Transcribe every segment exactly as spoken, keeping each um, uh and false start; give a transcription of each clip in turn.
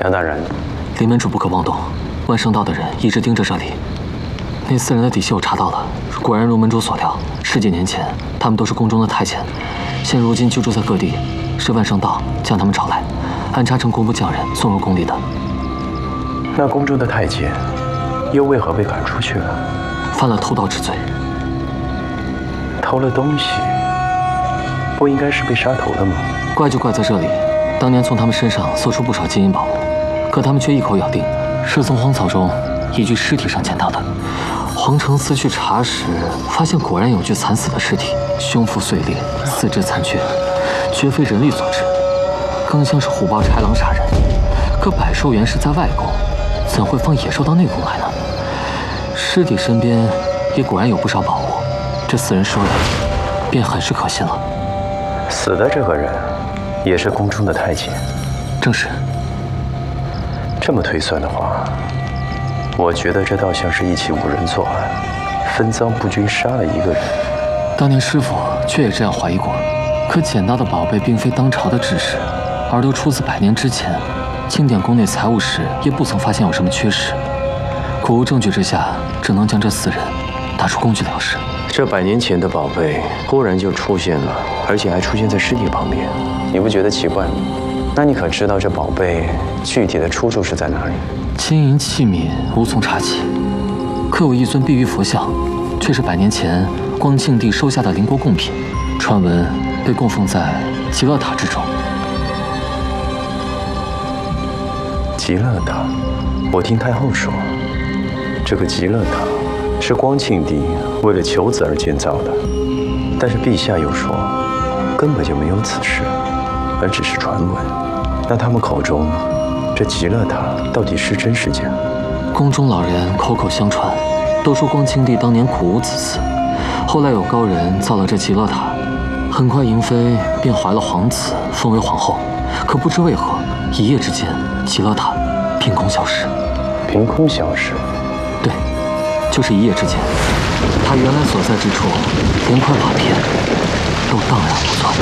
杨大人， 林门主不可妄动，万圣道的人一直盯着这里。那四人的底细我查到了，果然如门主所料，十几年前他们都是宫中的太监，现如今居住在各地，是万圣道将他们找来，安插成工部匠人送入宫里的。 那宫中的太监又为何被赶出去了？ 犯了偷盗之罪。 偷了东西，不应该是被杀头的吗？ 怪就怪在这里，当年从他们身上搜出不少金银宝物，可他们却一口咬定是从荒草中一具尸体上捡到的。黄承思去查时，发现果然有具惨死的尸体，胸腹碎裂，四肢残缺，绝非人力所致，更像是虎豹豺狼杀人。可百兽园是在外宫，怎会放野兽到内宫来呢？尸体身边也果然有不少宝物，这四人说的便很是可信了。 死的这个人也是宫中的太监？ 正是。 这么推算的话，我觉得这倒像是一起五人作案，分赃不均，杀了一个人。 当年师傅却也这样怀疑过，可捡到的宝贝并非当朝的制式，而都出自百年之前。清点宫内财物时，也不曾发现有什么缺失。苦无证据之下，只能将这四人打出宫去了事。 这百年前的宝贝忽然就出现了，而且还出现在尸体旁边，你不觉得奇怪吗？那你可知道这宝贝具体的出处是在哪里？ 金银器皿无从查起，可有一尊碧玉佛像，却是百年前光庆帝收下的邻国贡品，传闻被供奉在极乐塔之中。 极乐塔，我听太后说，这个极乐塔是光庆帝为了求子而建造的，但是陛下又说根本就没有此事，而只是传闻。那他们口中这极乐塔到底是真是假？ 宫中老人口口相传，都说光庆帝当年苦无子嗣，后来有高人造了这极乐塔，很快嬴妃便怀了皇子，封为皇后。可不知为何，一夜之间极乐塔凭空消失。 凭空消失？ 对，就是一夜之间，他原来所在之处，连块瓦片都荡然无存。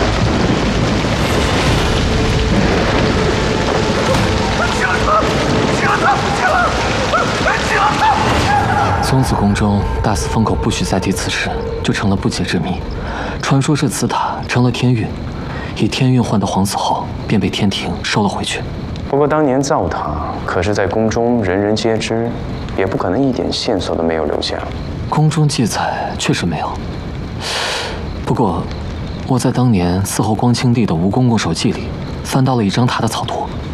从此宫中大肆封口，不许再提此事，就成了不解之谜。传说是此塔成了天运，以天运换得皇子后，便被天庭收了回去。 不过当年造塔可是在宫中人人皆知，也不可能一点线索都没有留下。 宫中记载确实没有，不过我在当年伺候光庆帝的吴公公手记里翻到了一张塔的草图，